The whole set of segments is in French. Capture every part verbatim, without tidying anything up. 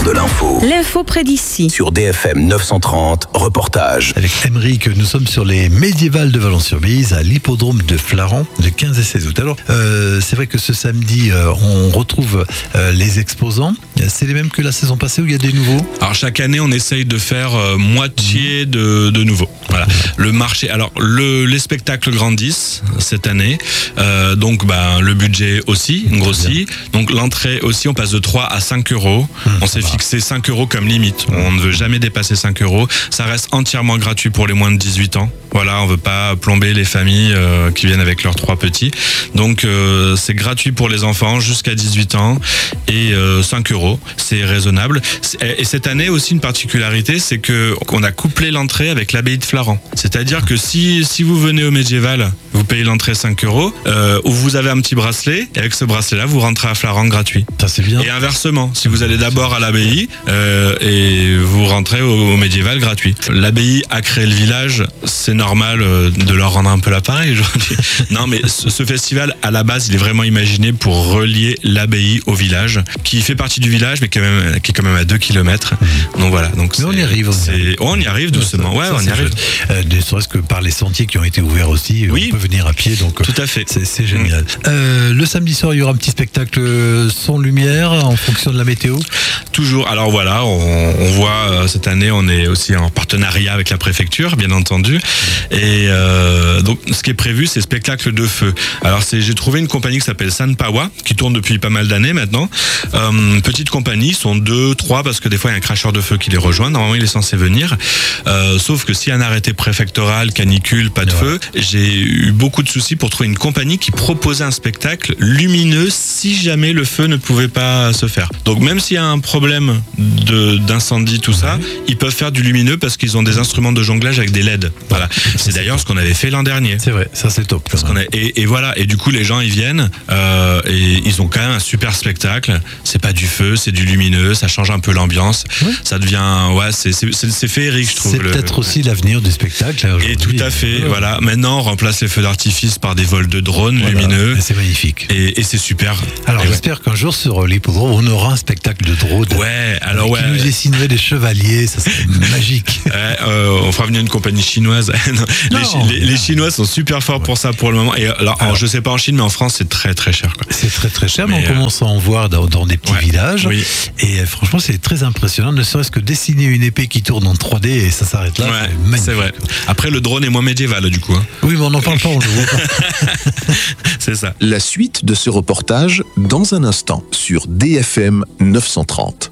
de l'info. L'info près d'ici. Sur D F M neuf cent trente, reportage. Avec Émeric, nous sommes sur les médiévales de Valence-sur-Bise, à l'hippodrome de Flaran, de quinze et seize août. Alors, euh, c'est vrai que ce samedi, euh, on retrouve euh, les exposants. C'est les mêmes que la saison passée ou il y a des nouveaux ? Alors, chaque année, on essaye de faire euh, moitié de, de nouveaux. Voilà. Le marché, alors, le, les spectacles grandissent cette année. Euh, donc, bah, le budget aussi grossit. Donc, l'entrée aussi, on passe de trois à cinq euros. Mmh, on s'est fixé cinq euros comme limite. On ne veut jamais dépasser cinq euros. Ça reste entièrement gratuit pour les moins de dix-huit ans. Voilà, on veut pas plomber les familles euh, qui viennent avec leurs trois petits. Donc, euh, c'est gratuit pour les enfants jusqu'à dix-huit ans et euh, cinq euros. C'est raisonnable. Et cette année aussi, une particularité, c'est que qu'on a couplé l'entrée avec l'abbaye de Flaran. C'est-à-dire que si, si vous venez au médiéval, vous payez l'entrée cinq euros, euh, ou vous avez un petit bracelet, et avec ce bracelet-là, vous rentrez à Flaran gratuit. Ça, c'est bien. Et inversement, si vous allez d'abord à l'abbaye, euh, et vous rentrez au, au médiéval gratuit. L'abbaye a créé le village, c'est normal euh, de leur rendre un peu l'appareil aujourd'hui. Non, mais ce, ce festival, à la base, il est vraiment imaginé pour relier l'abbaye au village, qui fait partie du village, mais qui est, même, qui est quand même à deux kilomètres. Donc voilà. Donc mais on y arrive. On, oh, on y arrive doucement. Ouais, ça, on y arrive. Euh, ne serait-ce que par les sentiers qui ont été ouverts aussi, oui. On peut venir à pied. Donc tout à fait. C'est, c'est génial. Mmh. Euh, le samedi soir, il y aura un petit spectacle son lumière en fonction de la météo. Toujours. Alors voilà, on, on voit euh, cette année, on est aussi en partenariat avec la préfecture, bien entendu. Mmh. Et euh, donc, ce qui est prévu, c'est spectacle de feu. Alors, c'est, j'ai trouvé une compagnie qui s'appelle Sanpawa, qui tourne depuis pas mal d'années maintenant. Euh, petite compagnie, ils sont deux, trois, parce que des fois, il y a un cracheur de feu qui les rejoint. Normalement, il est censé venir. Euh, sauf que s'il y a un arrêté préfectoral, canicule, pas de ouais. feu, j'ai eu beaucoup de soucis pour trouver une compagnie qui proposait un spectacle lumineux si jamais le feu ne pouvait pas se faire. Donc, même s'il y a un problème de, d'incendie, tout ça, ouais. ils peuvent faire du lumineux parce qu'ils ont des instruments de jonglage avec des L E D. Voilà. C'est d'ailleurs ce qu'on avait fait l'an dernier. C'est vrai, ça c'est top. Parce qu'on a, et, et voilà, et du coup les gens ils viennent euh, et ils ont quand même un super spectacle. C'est pas du feu, c'est du lumineux, ça change un peu l'ambiance. Oui. Ça devient, ouais, c'est, c'est, c'est, c'est féerique, je trouve. C'est le, peut-être le, aussi l'avenir du spectacle. Et tout à fait, ouais. Voilà. Maintenant on remplace les feux d'artifice par des vols de drones voilà. lumineux. Et c'est magnifique. Et, et c'est super. Alors et j'espère ouais. qu'un jour sur l'hippodrome on aura un spectacle de drone. Ouais, alors ouais. Qui nous dessinerait des chevaliers, ça serait magique. Ouais, euh, on fera venir une compagnie chinoise. non, non, les, les, les Chinois sont super forts ouais. pour ça pour le moment. Et alors, alors, je sais pas en Chine, mais en France, c'est très très cher. Quoi. C'est très très cher, mais, mais on euh... commence à en voir dans, dans des petits ouais. villages. Oui. Et euh, franchement, c'est très impressionnant. Ne serait-ce que dessiner une épée qui tourne en trois D et ça s'arrête là. Ouais, c'est magnifique. C'est vrai. Après, le drone est moins médiéval du coup. Hein. Oui, mais on n'en parle pas, on le voit pas. C'est ça. La suite de ce reportage dans un instant sur D F M neuf cent trente.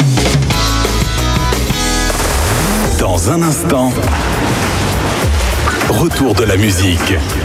Dans un instant, retour de la musique.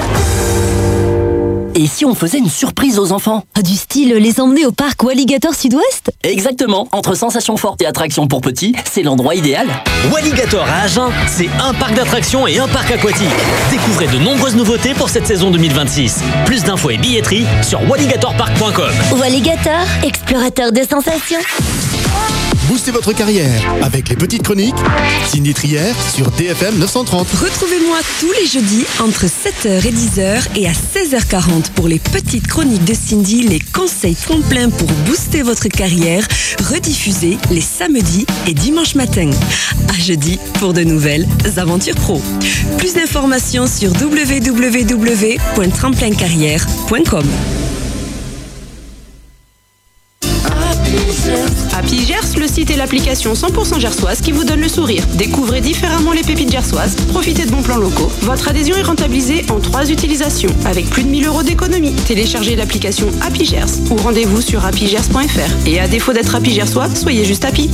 Et si on faisait une surprise aux enfants ? Du style les emmener au parc Walligator Sud-Ouest ? Exactement. Entre sensations fortes et attractions pour petits, c'est l'endroit idéal. Walligator à Agen, c'est un parc d'attractions et un parc aquatique. Découvrez de nombreuses nouveautés pour cette saison deux mille vingt-six. Plus d'infos et billetterie sur walligator park point com. Walligator, explorateur de sensations. Boostez votre carrière avec les petites chroniques. Cindy Trier sur D F M neuf cent trente. Retrouvez-moi tous les jeudis entre sept heures et dix heures et à seize heures quarante pour les petites chroniques de Cindy, les conseils tremplins pour booster votre carrière, rediffusés les samedis et dimanches matins. À jeudi pour de nouvelles aventures pro. Plus d'informations sur w w w point tremplin carrière point com. Happy Gers, le site et l'application cent pour cent gersoise qui vous donne le sourire. Découvrez différemment les pépites gersoises, profitez de bons plans locaux. Votre adhésion est rentabilisée en trois utilisations, avec plus de mille euros d'économie. Téléchargez l'application Happy Gers ou rendez-vous sur happy gers point f r. Et à défaut d'être Happy Gersois, soyez juste happy.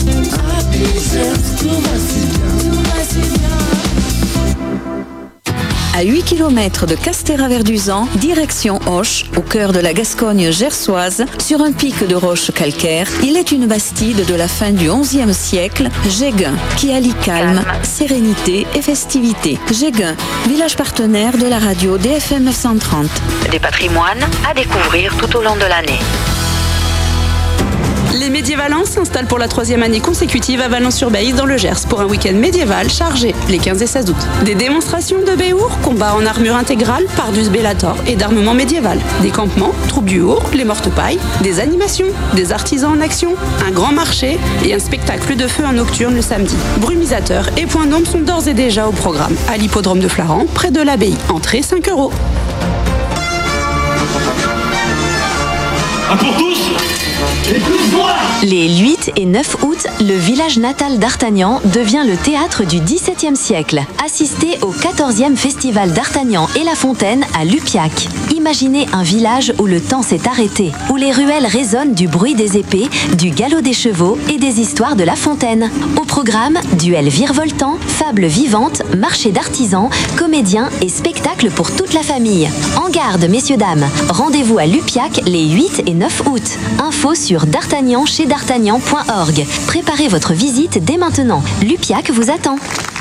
À huit kilomètres de Castéra-Verduzan, direction Auch, au cœur de la Gascogne gersoise, sur un pic de roches calcaires, il est une bastide de la fin du onzième siècle, Jégun, qui allie calme, sérénité et festivité. Jégun, village partenaire de la radio D F M neuf cent trente. Des patrimoines à découvrir tout au long de l'année. Les Médiévalans s'installent pour la troisième année consécutive à Valence-sur-Baïse dans le Gers pour un week-end médiéval chargé les quinze et seize août. Des démonstrations de Béour, combats en armure intégrale, Pardus Bellator et d'armement médiéval. Des campements, troupes du Our, les morte-pailles, des animations, des artisans en action, un grand marché et un spectacle de feu en nocturne le samedi. Brumisateurs et points d'ombre sont d'ores et déjà au programme. À l'hippodrome de Flaran, près de l'abbaye. Entrée cinq euros. Un pour tous et plus moi. Les huit et neuf août, le village natal d'Artagnan devient le théâtre du dix-septième siècle. Assistez au quatorzième festival d'Artagnan et la Fontaine à Lupiac. Imaginez un village où le temps s'est arrêté, où les ruelles résonnent du bruit des épées, du galop des chevaux et des histoires de la Fontaine. Au programme, duels virevoltants, fables vivantes, marchés d'artisans, comédiens et spectacles pour toute la famille. En garde, messieurs dames, rendez-vous à Lupiac les huit et neuf août. Info sur d'Artagnan chez d'artagnan point org. Préparez votre visite dès maintenant. Lupiac vous attend.